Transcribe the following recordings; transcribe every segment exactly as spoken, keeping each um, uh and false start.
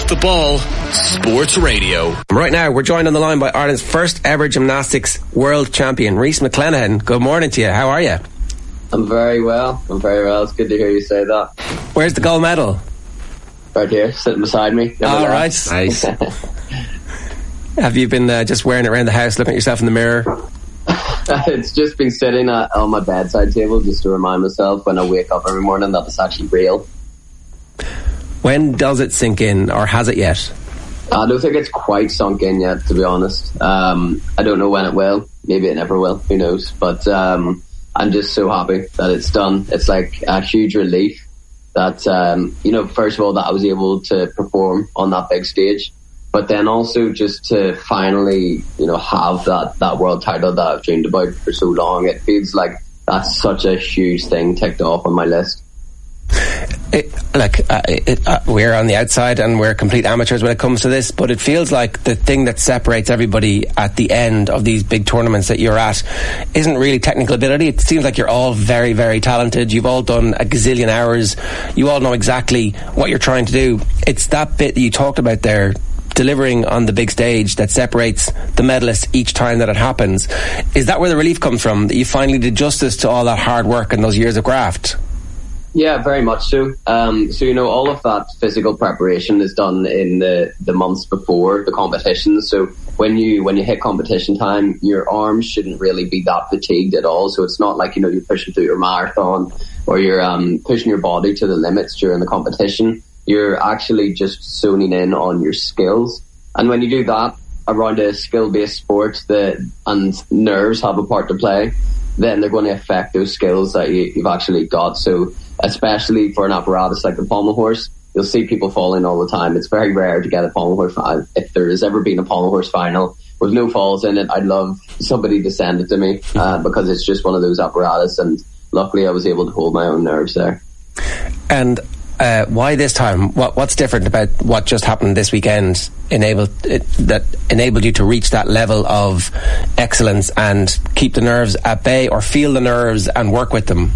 the Ball Sports Radio. Right now, we're joined on the line by Ireland's first ever gymnastics world champion, Rhys McClenaghan. Good morning to you. How are you? I'm very well. I'm very well. It's good to hear you say that. Where's the gold medal? Right here, sitting beside me. All right. Nice. Have you been uh, just wearing it around the house, looking at yourself in the mirror? It's just been sitting at, on my bedside table just to remind myself when I wake up every morning that it's actually real. When does it sink in, or has it yet? I don't think it's quite sunk in yet, to be honest. Um, I don't know when it will. Maybe it never will. Who knows? But um, I'm just so happy that it's done. It's like a huge relief that, um, you know, first of all, that I was able to perform on that big stage. But then also just to finally, you know, have that, that world title that I've dreamed about for so long. It feels like that's such a huge thing ticked off on my list. It, like uh, it, uh, we're on the outside and we're complete amateurs when it comes to this, but it feels like the thing that separates everybody at the end of these big tournaments that you're at isn't really technical ability. It seems like you're all very, very talented. You've all done a gazillion hours. You all know exactly what you're trying to do. It's that bit that you talked about there, delivering on the big stage, that separates the medalists each time that it happens. Is that where the relief comes from, that you finally did justice to all that hard work and those years of graft? Yeah, very much so. Um, so, you know, all of that physical preparation is done in the, the months before the competition. So when you when you hit competition time, your arms shouldn't really be that fatigued at all. So it's not like, you know, you're pushing through your marathon or you're um, pushing your body to the limits during the competition. You're actually just zoning in on your skills. And when you do that around a skill-based sport, the, and nerves have a part to play, then they're going to affect those skills that you, you've actually got. So especially for an apparatus like the pommel horse, you'll see people falling all the time. It's very rare to get a pommel horse final. If there has ever been a pommel horse final with no falls in it, I'd love somebody to send it to me uh, because it's just one of those apparatus, and luckily I was able to hold my own nerves there. And uh, why this time? What, what's different about what just happened this weekend enabled it, that enabled you to reach that level of excellence and keep the nerves at bay, or feel the nerves and work with them?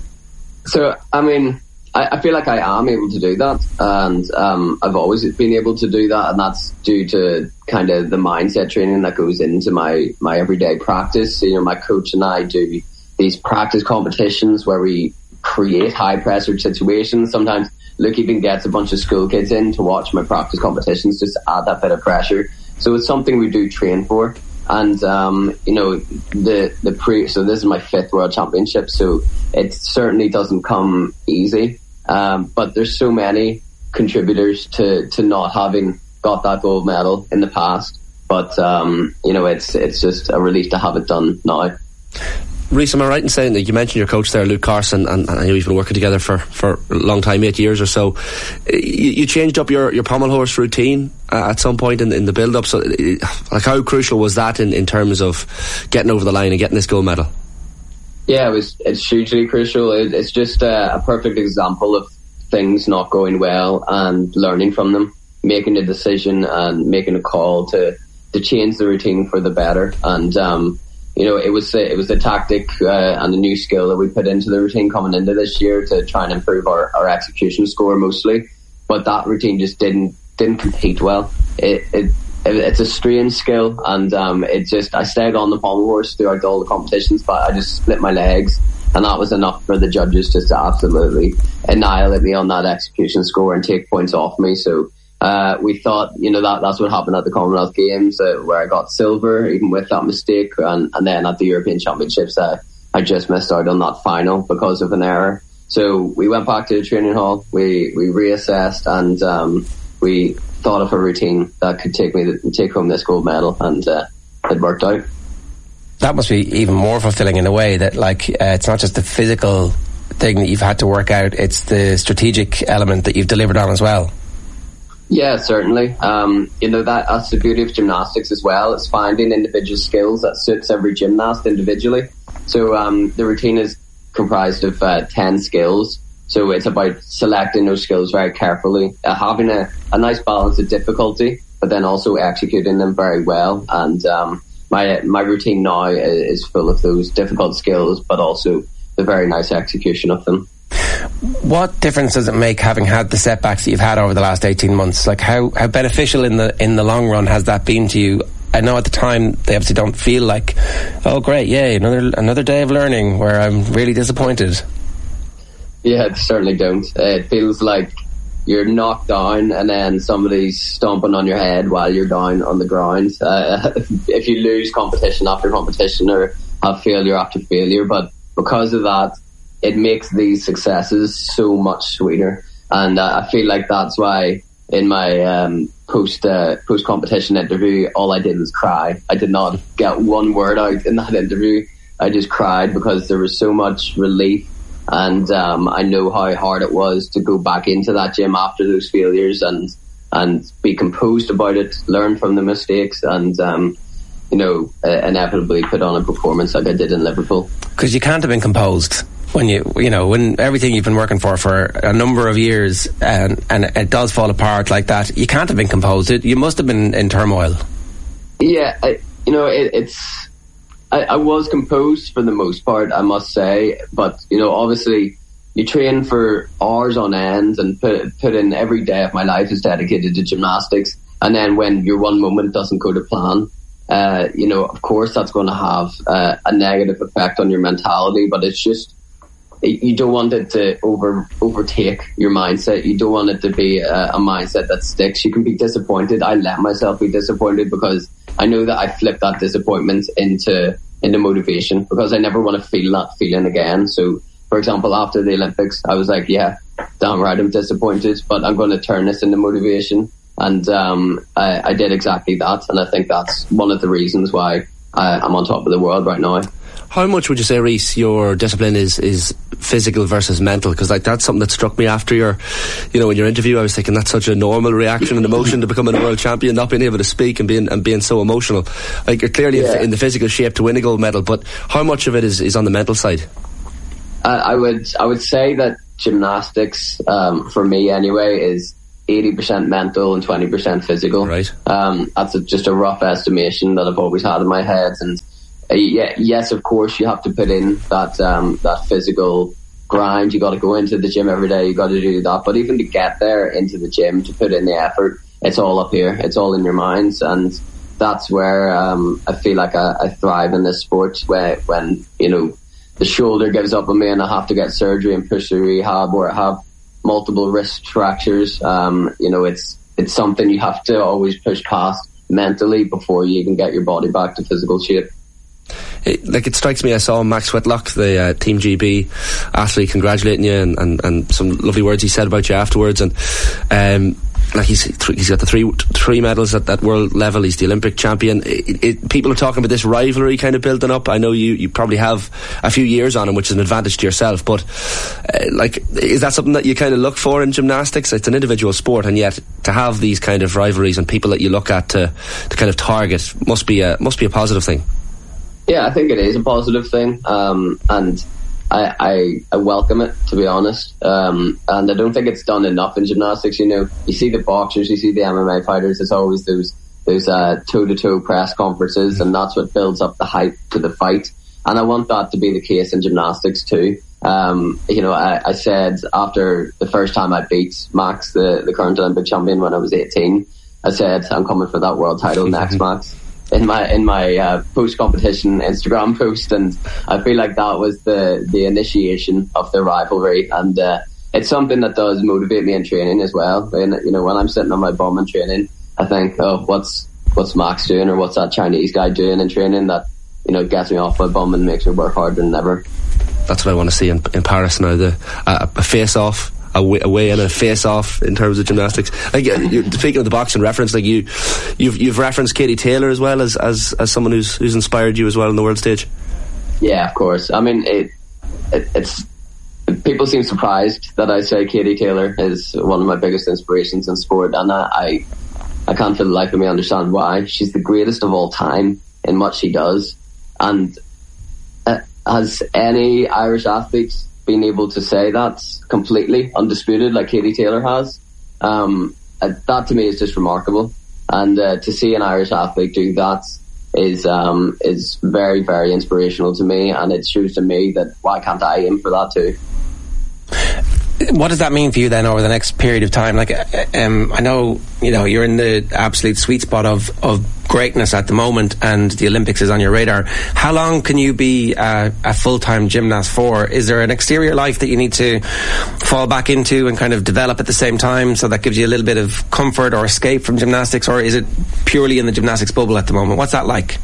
So, I mean, I, I feel like I am able to do that, and um, I've always been able to do that, and that's due to kind of the mindset training that goes into my, my everyday practice. You know, my coach and I do these practice competitions where we create high pressure situations. Sometimes Luke even gets a bunch of school kids in to watch my practice competitions just to add that bit of pressure. So it's something we do train for. And, um, you know, the, the pre, so this is my fifth World Championship, so it certainly doesn't come easy. Um, but there's so many contributors to, to not having got that gold medal in the past. But, um, you know, it's, it's just a relief to have it done now. Rhys, am I right in saying that you mentioned your coach there, Luke Carson, and, and I know you've been working together for, for a long time, eight years or so. You, you changed up your, your pommel horse routine uh, at some point in, in the build-up. So, like, how crucial was that in, in terms of getting over the line and getting this gold medal? Yeah, it was. It's hugely crucial. It, it's just uh, a perfect example of things not going well and learning from them, making a decision and making a call to to change the routine for the better. And um, you know, it was it was the tactic uh, and the new skill that we put into the routine coming into this year to try and improve our, our execution score mostly. But that routine just didn't didn't compete well. It, it it's a strange skill, and um, it just I stayed on the pommel horse throughout all the competitions, but I just split my legs, and that was enough for the judges just to absolutely annihilate me on that execution score and take points off me. So uh, we thought, you know, that that's what happened at the Commonwealth Games, uh, where I got silver even with that mistake, and, and then at the European Championships uh, I just missed out on that final because of an error. So we went back to the training hall, we we reassessed, and um, we thought of a routine that could take me to take home this gold medal, and uh, it worked out. That must be even more fulfilling in a way, that like uh, it's not just the physical thing that you've had to work out, it's the strategic element that you've delivered on as well. Yeah, certainly. Um, you know, that that's the beauty of gymnastics as well. It's finding individual skills that suits every gymnast individually. So um, the routine is comprised of uh, ten skills. So it's about selecting those skills very carefully, uh, having a, a nice balance of difficulty, but then also executing them very well. And um, my my routine now is full of those difficult skills, but also the very nice execution of them. what difference does it make having had the setbacks that you've had over the last eighteen months? Like, how, how beneficial in the in the long run has that been to you? I know at the time they obviously don't feel like, oh great, yay, another another day of learning where I'm really disappointed. Yeah, they certainly don't. It feels like you're knocked down and then somebody's stomping on your head while you're down on the ground. Uh, if you lose competition after competition or have failure after failure, but because of that, it makes these successes so much sweeter. And uh, I feel like that's why in my um, post uh, post competition interview, all I did was cry. I did not get one word out in that interview. I just cried because there was so much relief. And um, I know how hard it was to go back into that gym after those failures and and be composed about it, learn from the mistakes, and um, you know, uh, inevitably put on a performance like I did in Liverpool. Because you can't have been composed when you you know when everything you've been working for for a number of years and and it does fall apart like that. You can't have been composed. It, you must have been in turmoil. Yeah, I, you know, it, it's. I, I was composed for the most part, I must say, but you know, obviously, you train for hours on end and put put in every day of my life is dedicated to gymnastics, and then when your one moment doesn't go to plan, uh, you know, of course, that's going to have uh, a negative effect on your mentality. But it's just you don't want it to over overtake your mindset. You don't want it to be a, a mindset that sticks. You can be disappointed. I let myself be disappointed because I know that I flipped that disappointment into into motivation because I never want to feel that feeling again. So, for example, after the Olympics, I was like, yeah, damn right, I'm disappointed, but I'm going to turn this into motivation. And um, I, I did exactly that. And I think that's one of the reasons why I, I'm on top of the world right now. How much would you say, Rhys, your discipline is, is physical versus mental? Because like that's something that struck me after your, you know, in your interview. I was thinking that's such a normal reaction and emotion to becoming a world champion, not being able to speak and being and being so emotional. Like you're clearly yeah. in the physical shape to win a gold medal, but how much of it is, is on the mental side? Uh, I would I would say that gymnastics, um, for me anyway, is eighty percent mental and twenty percent physical. Right. Um, that's a, just a rough estimation that I've always had in my head. And uh, yeah, yes, of course, you have to put in that um, that physical grind. You got to go into the gym every day. You got to do that. But even to get there into the gym, to put in the effort, it's all up here. It's all in your minds. And that's where um, I feel like I, I thrive in this sport, where when, you know, the shoulder gives up on me and I have to get surgery and push through rehab, or I have multiple wrist fractures. Um, you know, it's it's something you have to always push past mentally before you can get your body back to physical shape. It, like it strikes me, I saw Max Whitlock, the uh, Team G B athlete, congratulating you and, and, and some lovely words he said about you afterwards. And um, like he's th- he's got the three three medals at that world level. He's the Olympic champion. It, it, people are talking about this rivalry kind of building up. I know you, you probably have a few years on him, which is an advantage to yourself. But uh, like, is that something that you kind of look for in gymnastics? It's an individual sport, and yet to have these kind of rivalries and people that you look at to to kind of target must be a must be a positive thing. Yeah, I think it is a positive thing, um, and I, I, I welcome it, to be honest. Um, and I don't think it's done enough in gymnastics. You know, you see the boxers, you see the M M A fighters. It's always those those uh, toe-to-toe press conferences, and that's what builds up the hype to the fight. And I want that to be the case in gymnastics too. Um, you know, I, I said after the first time I beat Max, the, the current Olympic champion, when I was eighteen, I said I'm coming for that world title next, Max. in my in my uh, post-competition Instagram post, and I feel like that was the the initiation of the rivalry, and uh, it's something that does motivate me in training as well. And you know, when I'm sitting on my bum in training, I think, oh, what's what's Max doing, or what's that Chinese guy doing in training that, you know, gets me off my bum and makes me work harder than ever. That's what I want to see in, in Paris now, the uh, a face-off, a way, a way in a face-off in terms of gymnastics. Like, you, speaking of the boxing reference, like you, you've you've referenced Katie Taylor as well as, as, as someone who's who's inspired you as well on the world stage. Yeah, of course. I mean, it, it it's people seem surprised that I say Katie Taylor is one of my biggest inspirations in sport, and I I, I can't for the life of me understand why. She's the greatest of all time in what she does, and uh, has any Irish athletes been able to say that completely undisputed like Katie Taylor has? Um, uh, that to me is just remarkable, and uh, to see an Irish athlete do that is um, is very, very inspirational to me, and it shows to me that why can't I aim for that too? what does that mean for you then over the next period of time? Like, um, I know, you know, you're in the absolute sweet spot of, of greatness at the moment, and the Olympics is on your radar. How long can you be uh, a full-time gymnast for? Is there an exterior life that you need to fall back into and kind of develop at the same time, so that gives you a little bit of comfort or escape from gymnastics, or is it purely in the gymnastics bubble at the moment? What's that like?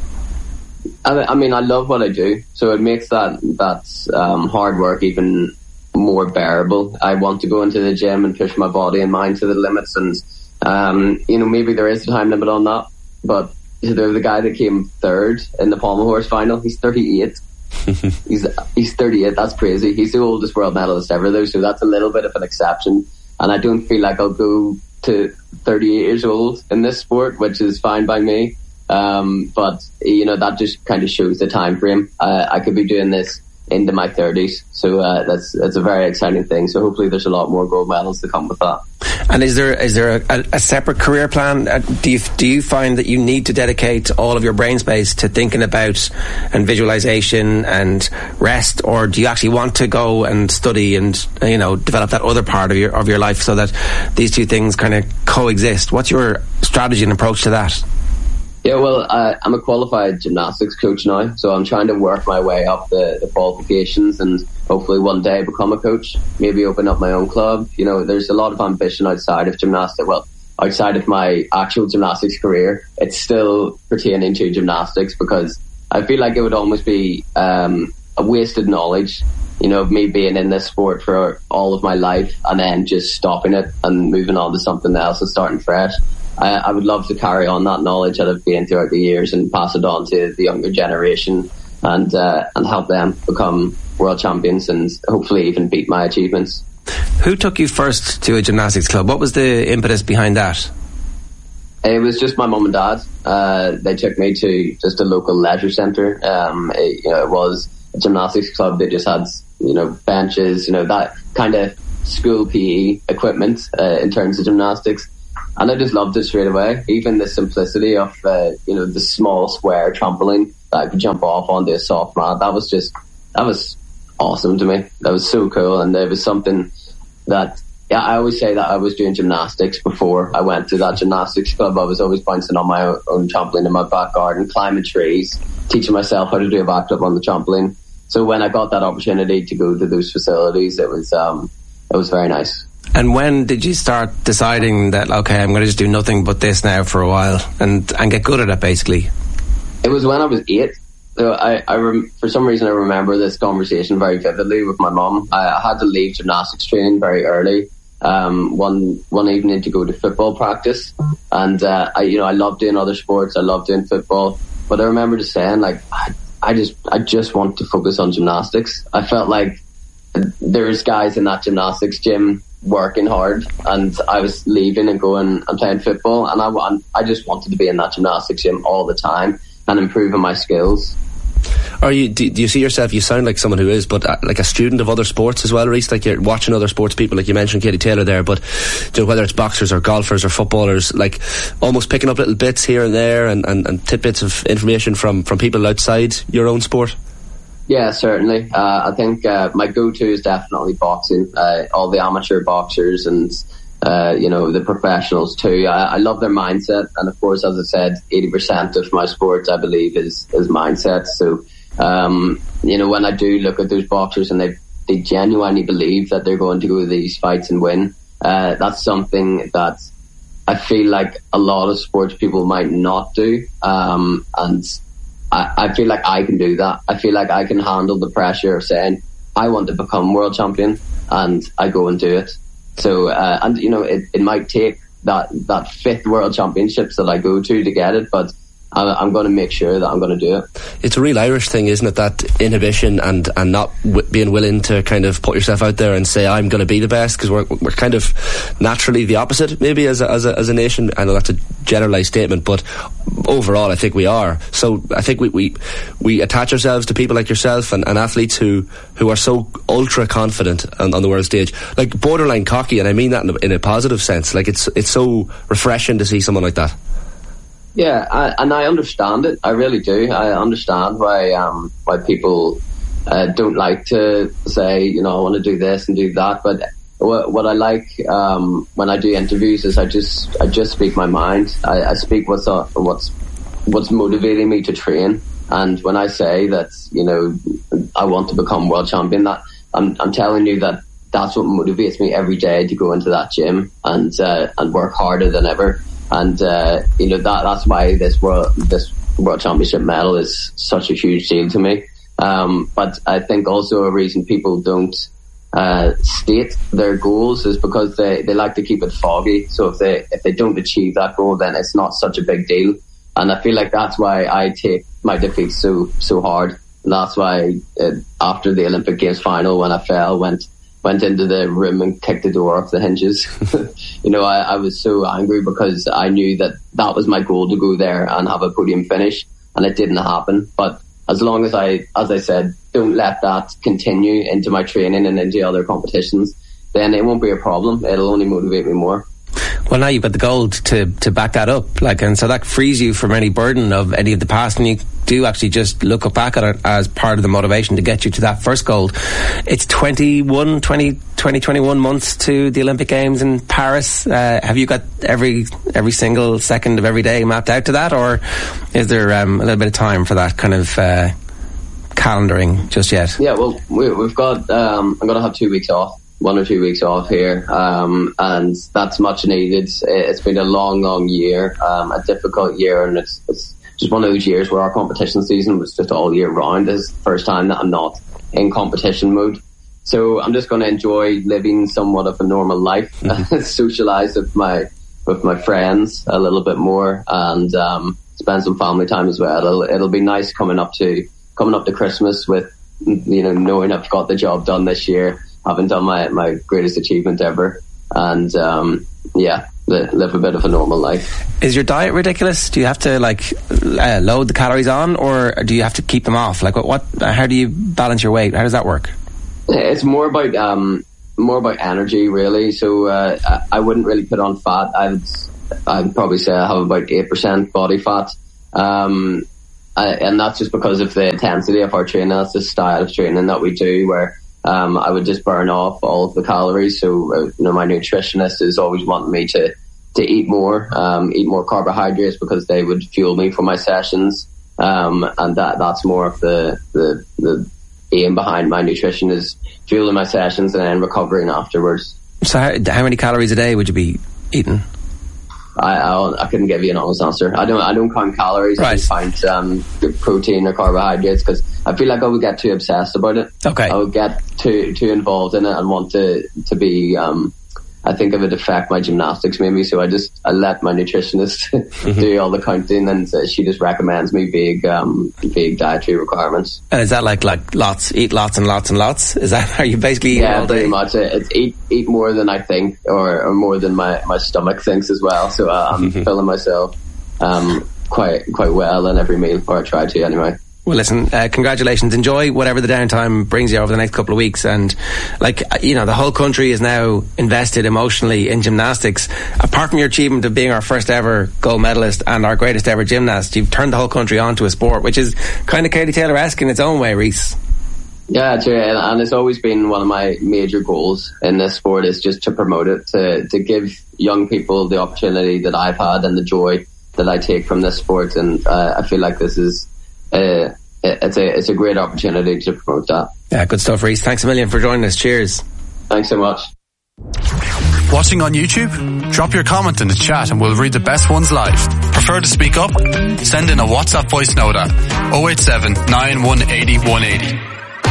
I mean, I love what I do, so it makes that that um, hard work even more bearable. I want to go into the gym and push my body and mind to the limits, and um, you know, maybe there is a time limit on that, but the, the guy that came third in the pommel horse final, he's thirty-eight. he's he's thirty-eight. That's crazy. He's the oldest world medalist ever, though, so that's a little bit of an exception. And I don't feel like I'll go to thirty-eight years old in this sport, which is fine by me. Um, but you know, that just kind of shows the time frame. Uh, I could be doing this into my thirties, so uh, that's that's a very exciting thing. So hopefully there's a lot more gold medals to come with that. And is there is there a, a separate career plan? Uh, do you do you find that you need to dedicate all of your brain space to thinking about and visualization and rest, or do you actually want to go and study and, you know, develop that other part of your of your life so that these two things kind of coexist? What's your strategy and approach to that? Yeah, well, uh, I'm a qualified gymnastics coach now, so I'm trying to work my way up the, the qualifications and hopefully one day become a coach, maybe open up my own club. You know, there's a lot of ambition outside of gymnastics. Well, outside of my actual gymnastics career, it's still pertaining to gymnastics, because I feel like it would almost be um, a wasted knowledge, you know, of me being in this sport for all of my life and then just stopping it and moving on to something else and starting fresh. I, I would love to carry on that knowledge that I've gained throughout the years and pass it on to the younger generation and uh, and help them become world champions and hopefully even beat my achievements. Who took you first to a gymnastics club? What was the impetus behind that? It was just my mum and dad. Uh, they took me to just a local leisure centre. Um, it, you know, it was a gymnastics club. They just had, you know, benches, you know, that kind of school P E equipment uh, in terms of gymnastics. And I just loved it straight away. Even the simplicity of, uh, you know, the small square trampoline that I could jump off onto a soft mat. That was just, that was awesome to me. That was so cool. And there was something that, yeah, I always say that I was doing gymnastics before I went to that gymnastics club. I was always bouncing on my own trampoline in my back garden, climbing trees, teaching myself how to do a backflip on the trampoline. So when I got that opportunity to go to those facilities, it was, um, it was very nice. And when did you start deciding that, okay, I'm going to just do nothing but this now for a while and, and get good at it, basically? It was when I was eight. So I, I rem- for some reason, I remember this conversation very vividly with my mum. I, I had to leave gymnastics training very early um, one one evening to go to football practice. And, uh, I, you know, I love doing other sports. I love doing football. But I remember just saying, like, I, I just I just want to focus on gymnastics. I felt like there's guys in that gymnastics gym working hard, and I was leaving and going and playing football, and I want I just wanted to be in that gymnastics gym all the time and improving my skills. Are you? Do, do you see yourself? You sound like someone who is, but uh, like a student of other sports as well, Reece. Like you're watching other sports people, like you mentioned Katie Taylor there, but you know, whether it's boxers or golfers or footballers, like almost picking up little bits here and there and, and, and tidbits of information from, from people outside your own sport. Yeah, certainly. Uh, I think uh, my go-to is definitely boxing. Uh, all the amateur boxers and uh, you know, the professionals too. I, I love their mindset, and of course, as I said, eighty percent of my sport, I believe, is is mindset. So, um, you know, when I do look at those boxers and they they genuinely believe that they're going to go to these fights and win, uh, that's something that I feel like a lot of sports people might not do, um, and. I feel like I can do that. I feel like I can handle the pressure of saying, I want to become world champion, and I go and do it. So, uh, and you know, it, it might take that, that fifth world championships that I go to to get it, but I'm going to make sure that I'm going to do it. It's a real Irish thing, isn't it? That inhibition and, and not w- being willing to kind of put yourself out there and say, I'm going to be the best, because we're, we're kind of naturally the opposite, maybe as a, as a, as a nation. I know that's a generalised statement, but overall I think we are. So I think we, we, we attach ourselves to people like yourself and, and athletes who, who are so ultra confident on, on the world stage, like borderline cocky, and I mean that in a, in a positive sense. Like it's, it's so refreshing to see someone like that. Yeah, I, and I understand it. I really do. I understand why um, why people uh, don't like to say, you know, I want to do this and do that. But what, what I like um, when I do interviews is I just I just speak my mind. I, I speak what's uh, what's what's motivating me to train. And when I say that, you know, I want to become world champion, that I'm I'm telling you that that's what motivates me every day to go into that gym and uh, and work harder than ever. And uh, you know that that's why this world this world championship medal is such a huge deal to me. Um, but I think also a reason people don't uh, state their goals is because they, they like to keep it foggy. So if they if they don't achieve that goal, then it's not such a big deal. And I feel like that's why I take my defeats so so hard. And that's why uh, after the Olympic Games final, when I fell, went went into the room and kicked the door off the hinges. you know, I, I was so angry because I knew that that was my goal, to go there and have a podium finish, and it didn't happen. But as long as I, as I said, don't let that continue into my training and into other competitions, then it won't be a problem. It'll only motivate me more. Well, now you've got the gold to, to back that up, like, and so that frees you from any burden of any of the past, and you do actually just look back at it as part of the motivation to get you to that first gold. It's twenty-one, twenty, twenty, twenty-one months to the Olympic Games in Paris. Uh, have you got every every single second of every day mapped out to that, or is there um, a little bit of time for that kind of uh, calendaring just yet? Yeah, well, we, we've got. Um, I'm going to have two weeks off. One or two weeks off here, um, and that's much needed. It's been a long, long year, um, a difficult year, and it's, it's just one of those years where our competition season was just all year round. It's the first time that I'm not in competition mode. So I'm just going to enjoy living somewhat of a normal life, mm-hmm. socialise with my with my friends a little bit more, and um, spend some family time as well. It'll, it'll be nice coming up to coming up to Christmas with, you know, knowing I've got the job done this year. Haven't done my, my greatest achievement ever, and um, yeah, li- live a bit of a normal life. Is your diet ridiculous? Do you have to like uh, load the calories on, or do you have to keep them off? Like, what? what how do you balance your weight? How does that work? It's more about um, more about energy, really. So uh, I, I wouldn't really put on fat. I'd I'd probably say I have about eight percent body fat, um, I, and that's just because of the intensity of our training. That's the style of training that we do, where Um, I would just burn off all of the calories. So, uh, you know, my nutritionist is always wanting me to, to eat more, um, eat more carbohydrates, because they would fuel me for my sessions. Um, and that, that's more of the, the, the aim behind my nutrition, is fueling my sessions and then recovering afterwards. So how, how many calories a day would you be eating? I, I'll, I couldn't give you an honest answer. I don't. I don't count calories. Right. I just count um, protein or carbohydrates, because I feel like I would get too obsessed about it. Okay. I would get too too involved in it and want to to be. Um, I think it would affect my gymnastics maybe. So I just I let my nutritionist mm-hmm. do all the counting, and uh, she just recommends me big um, big dietary requirements. And is that like like lots, eat lots and lots and lots? Is that how you basically eat yeah, all day? pretty much. It's eat eat more than I think, or, or more than my, my stomach thinks as well. So uh, I'm mm-hmm. filling myself um, quite quite well in every meal, or I try to anyway. Well, listen, uh, congratulations. Enjoy whatever the downtime brings you over the next couple of weeks. And, like, you know, the whole country is now invested emotionally in gymnastics. Apart from your achievement of being our first ever gold medalist and our greatest ever gymnast, you've turned the whole country onto a sport, which is kind of Katie Taylor-esque in its own way, Rhys. Yeah, true. And it's always been one of my major goals in this sport, is just to promote it, to, to give young people the opportunity that I've had and the joy that I take from this sport. And uh, I feel like this is... Uh, it's a it's a great opportunity to promote that. Yeah, good stuff, Rhys. Thanks a million for joining us. Cheers. Thanks so much. Watching on YouTube? Drop your comment in the chat and we'll read the best ones live. Prefer to speak up? Send in a WhatsApp voice note at oh eight seven, nine one eight oh, one eight oh.